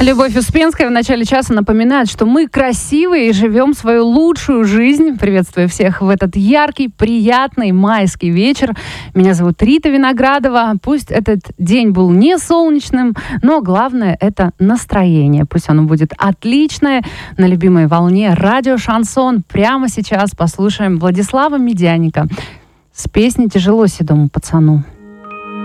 Любовь Успенская в начале часа напоминает, что мы красивые и живем свою лучшую жизнь. Приветствую всех в этот яркий, приятный майский вечер. Меня зовут Рита Виноградова. Пусть этот день был не солнечным, но главное — это настроение. Пусть оно будет отличное. На любимой волне радио «Шансон». Прямо сейчас послушаем Владислава Медяника с песней «Тяжело седому пацану».